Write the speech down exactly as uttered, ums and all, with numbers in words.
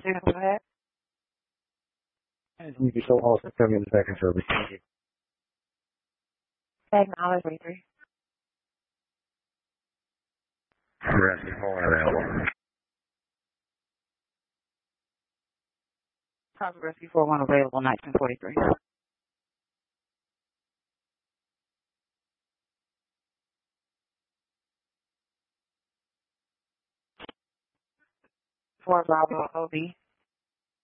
Shannon, go ahead. And you be so awesome. Tell me in the second service. Thank you. Acknowledge three. Rescue four available. Copy Rescue four one available, nineteen forty-three. four Bravo O B.